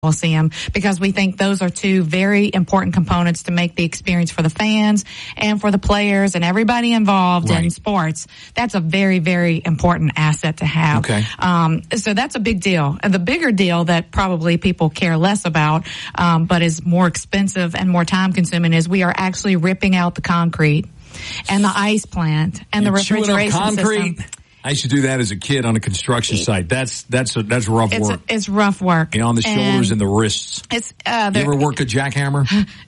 Coliseum, because we think those are two very important components to make the experience for the fans and for the players and everybody involved in sports. That's a very, very important asset to have. Okay. So that's a big deal. And the bigger deal that probably people care less about, but is more expensive and more time consuming, is we are actually ripping out the concrete and the ice plant and the refrigeration system. I used to do that as a kid on a construction site. That's rough work. It's rough work. On the shoulders and the wrists. It's you ever work a jackhammer?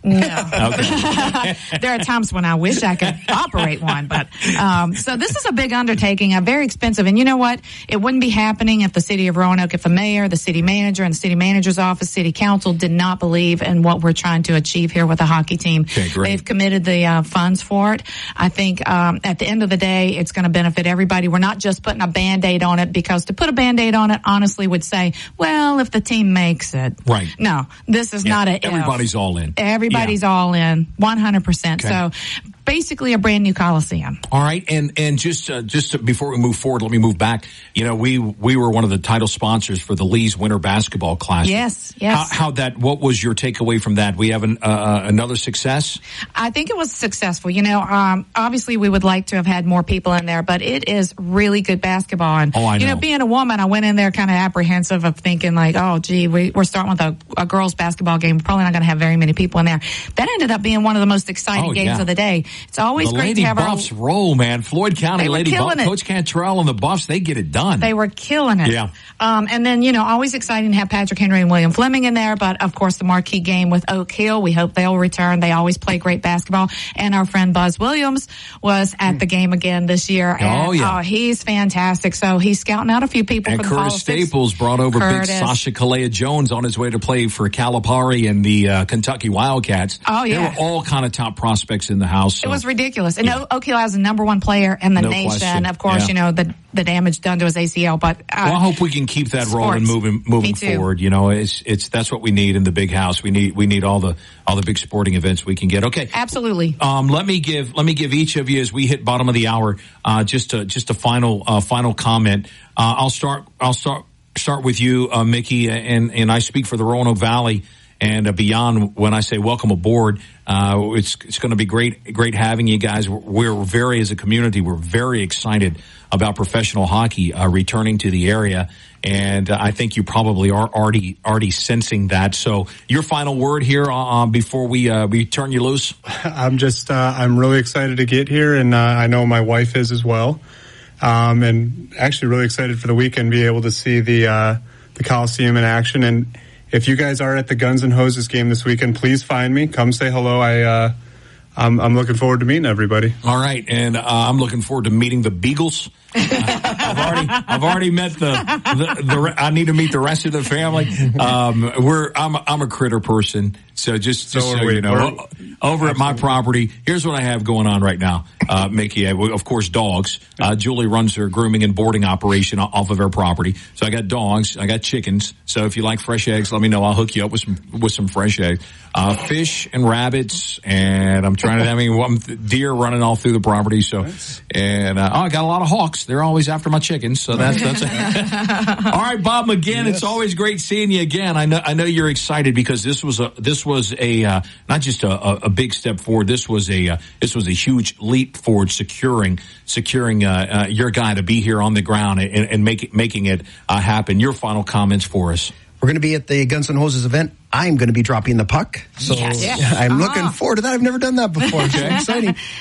No. Okay. There are times when I wish I could operate one, but so this is a big undertaking, very expensive. And you know what? It wouldn't be happening if the city of Roanoke, if the mayor, the city manager, and the city manager's office, city council did not believe in what we're trying to achieve here with the hockey team. Okay, great. They've committed the funds for it. I think at the end of the day, it's going to benefit everybody. We're not just putting a Band-Aid on it, because to put a Band-Aid on it honestly would say, well, if the team makes it. Right. No, this is not a everybody's all in. Everybody's all in, 100%. Okay. So basically a brand new Coliseum. All right, and just before we move forward, let me move back. You know, we were one of the title sponsors for the Lee's Winter Basketball Classic. Yes. What was your takeaway from that? We have another success? I think it was successful. You know, obviously we would like to have had more people in there, but it is really good basketball. And, I know. You know, being a woman, I went in there kind of apprehensive of thinking like, oh, gee, we're starting with a girls basketball game. We're probably not going to have very many people in there. That ended up being one of the most exciting games of the day. It's always great to have the Lady Buffs roll, man. Floyd County Lady Buffs, Coach Cantrell and the Buffs, they get it done. They were killing it. Yeah. And then, you know, always exciting to have Patrick Henry and William Fleming in there, but of course the marquee game with Oak Hill, we hope they'll return. They always play great basketball. And our friend Buzz Williams was at the game again this year. And, he's fantastic. So he's scouting out a few people and for the Curtis Staples brought over big Sasha Kalea Jones on his way to play for Calipari and the Kentucky Wildcats. Oh, yeah. There were all kind of top prospects in the house. So. It was ridiculous. And Oak Hill has the number one player in the nation. Question. Of course, you know, the damage done to his ACL. But I hope we can keep that rolling, moving forward. You know, it's that's what we need in the big house. We need all the big sporting events we can get. Okay, absolutely. Let me give each of you, as we hit bottom of the hour, just a final comment. I'll start with you, Mickey, and I speak for the Roanoke Valley and beyond when I say welcome aboard. It's going to be great having you guys. As a community, we're very excited about professional hockey returning to the area, and I think you probably are already sensing that. So, your final word here before we turn you loose. I'm really excited to get here, and I know my wife is as well. And actually really excited for the weekend, be able to see the Coliseum in action. And if you guys are at the Guns and Hoses game this weekend, please find me. Come say hello. I'm looking forward to meeting everybody. All right, and I'm looking forward to meeting the Beagles. I've already met the I need to meet the rest of the family. I'm a critter person, so just so you know, over at my property, here's what I have going on right now, Mickey. Of course, dogs. Julie runs her grooming and boarding operation off of her property, so I got dogs, I got chickens. So if you like fresh eggs, let me know. I'll hook you up with some fresh eggs. Fish and rabbits, and I'm trying to deer running all through the property. So, and I got a lot of hawks. They're always after my chickens, so that's all right, Bob McGinn. Yes. It's always great seeing you again. I know you're excited because this was a not just a big step forward. This was a huge leap forward, securing your guy to be here on the ground and making it happen. Your final comments for us. We're going to be at the Guns N' Hoses event. I'm going to be dropping the puck. So I'm looking forward to that. I've never done that before. Okay. So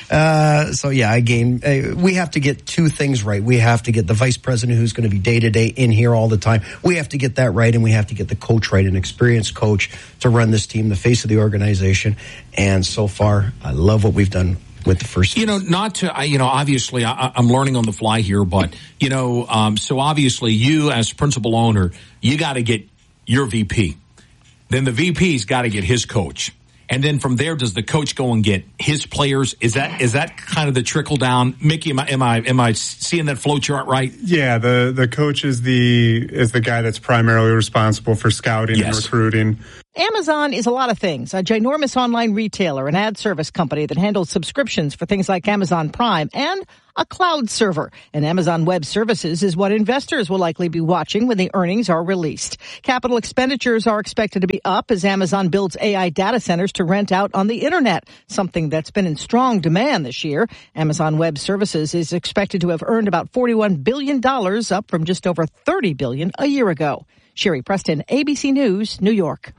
exciting. We have to get two things right. We have to get the vice president who's going to be day-to-day in here all the time. We have to get that right, and we have to get the coach right, an experienced coach to run this team, the face of the organization. And so far, I love what we've done with the first. Obviously I'm learning on the fly here, but, so obviously you as principal owner, you got to get your VP. Then the VP's got to get his coach. And then from there, does the coach go and get his players? Is that kind of the trickle down? Mickey, am I seeing that flow chart right? Yeah, the coach is the guy that's primarily responsible for scouting and recruiting. Amazon is a lot of things. A ginormous online retailer, an ad service company that handles subscriptions for things like Amazon Prime, and a cloud server. And Amazon Web Services is what investors will likely be watching when the earnings are released. Capital expenditures are expected to be up as Amazon builds AI data centers to rent out on the internet, something that's been in strong demand this year. Amazon Web Services is expected to have earned about $41 billion, up from just over $30 billion a year ago. Sherry Preston, ABC News, New York.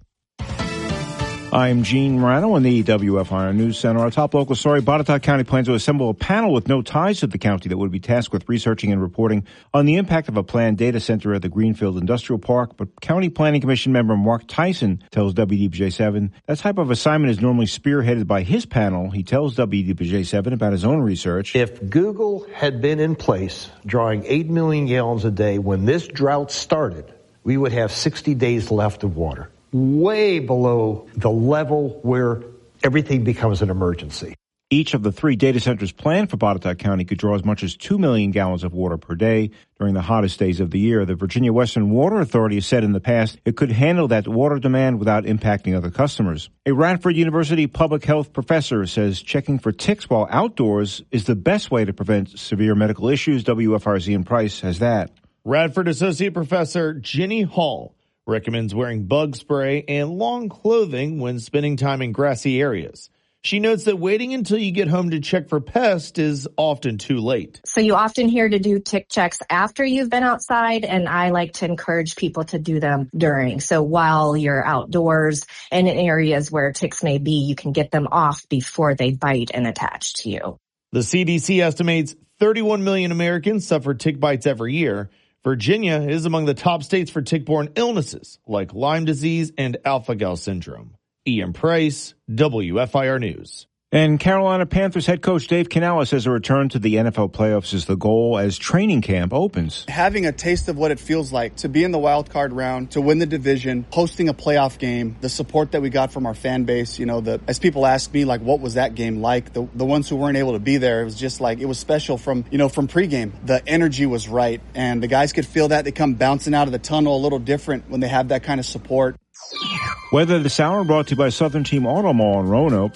I'm Gene Morano in the WFIR News Center. Our top local story, Botetourt County plans to assemble a panel with no ties to the county that would be tasked with researching and reporting on the impact of a planned data center at the Greenfield Industrial Park. But County Planning Commission member Mark Tyson tells WDBJ7 that type of assignment is normally spearheaded by his panel. He tells WDBJ7 about his own research. If Google had been in place drawing 8 million gallons a day when this drought started, we would have 60 days left of water. Way below the level where everything becomes an emergency. Each of the 3 data centers planned for Botetourt County could draw as much as 2 million gallons of water per day during the hottest days of the year. The Virginia Western Water Authority has said in the past it could handle that water demand without impacting other customers. A Radford University public health professor says checking for ticks while outdoors is the best way to prevent severe medical issues. WFR's Ian Price has that. Radford Associate Professor Jenny Hall recommends wearing bug spray and long clothing when spending time in grassy areas. She notes that waiting until you get home to check for pests is often too late. So you often hear to do tick checks after you've been outside, and I like to encourage people to do them during. So while you're outdoors and in areas where ticks may be, you can get them off before they bite and attach to you. The CDC estimates 31 million Americans suffer tick bites every year. Virginia is among the top states for tick-borne illnesses like Lyme disease and alpha-gal syndrome. Ian Price, WFIR News. And Carolina Panthers head coach Dave Canales says a return to the NFL playoffs is the goal as training camp opens. Having a taste of what it feels like to be in the wild card round, to win the division, hosting a playoff game, the support that we got from our fan base, as people ask me, like, what was that game like? The ones who weren't able to be there, it was just like, it was special from pregame. The energy was right, and the guys could feel that. They come bouncing out of the tunnel a little different when they have that kind of support. Weather this hour brought to you by Southern Team Auto Mall in Roanoke.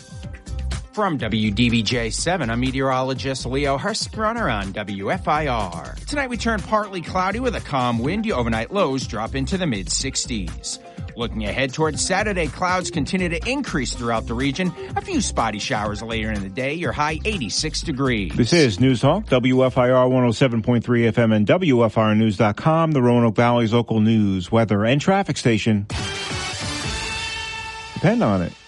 From WDBJ7, I'm meteorologist Leo Hurstrunner on WFIR. Tonight we turn partly cloudy with a calm wind. Your overnight lows drop into the mid-60s. Looking ahead towards Saturday, clouds continue to increase throughout the region. A few spotty showers later in the day. Your high 86 degrees. This is News Talk, WFIR 107.3 FM and WFIRnews.com, the Roanoke Valley's local news, weather, and traffic station. Depend on it.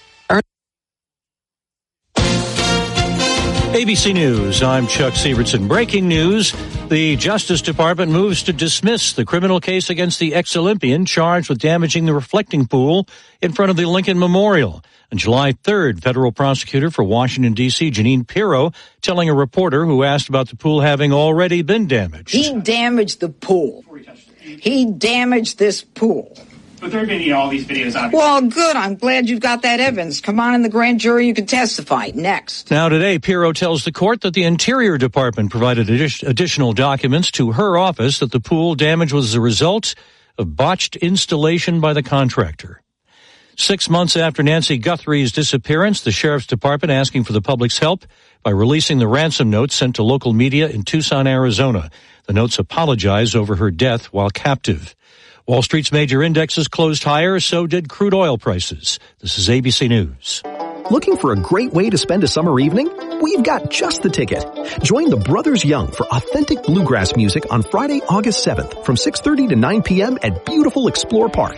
ABC News, I'm Chuck Sievertson. Breaking news, the Justice Department moves to dismiss the criminal case against the ex-Olympian charged with damaging the reflecting pool in front of the Lincoln Memorial. On July 3rd, federal prosecutor for Washington, D.C., Jeanine Pirro, telling a reporter who asked about the pool having already been damaged. He damaged the pool. He damaged this pool. But there have been, all these videos out. Well, good. I'm glad you've got that evidence. Come on in the grand jury. You can testify. Next. Now today, Pirro tells the court that the Interior Department provided additional documents to her office that the pool damage was the result of botched installation by the contractor. 6 months after Nancy Guthrie's disappearance, the Sheriff's Department asking for the public's help by releasing the ransom notes sent to local media in Tucson, Arizona. The notes apologize over her death while captive. Wall Street's major indexes closed higher, so did crude oil prices. This is ABC News. Looking for a great way to spend a summer evening? We've got just the ticket. Join the Brothers Young for authentic bluegrass music on Friday, August 7th from 6:30 to 9 p.m. at beautiful Explore Park.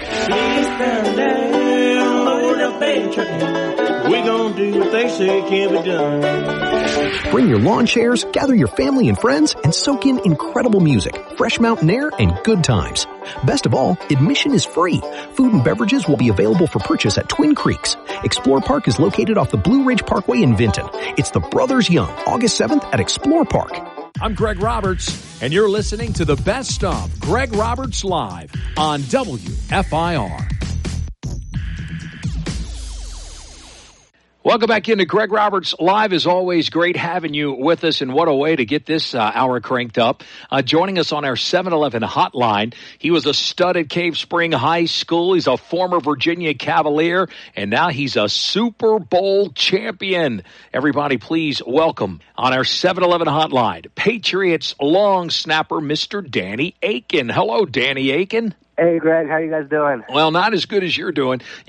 We're gonna do what they say can be done. Bring your lawn chairs, gather your family and friends, and soak in incredible music, fresh mountain air, and good times. Best of all, admission is free. Food and beverages will be available for purchase at Twin Creeks. Explore Park is located off the Blue Ridge Parkway in Vinton. It's the Brothers Young, August 7th at Explore Park. I'm Greg Roberts, and you're listening to the best of Greg Roberts Live on WFIR. Welcome back into Greg Roberts Live. As always, great having you with us, and what a way to get this hour cranked up. Joining us on our 7-Eleven hotline, he was a stud at Cave Spring High School. He's a former Virginia Cavalier, and now he's a Super Bowl champion. Everybody, please welcome on our 7-Eleven hotline, Patriots long snapper, Mr. Danny Aiken. Hello, Danny Aiken. Hey, Greg. How you guys doing? Well, not as good as you're doing.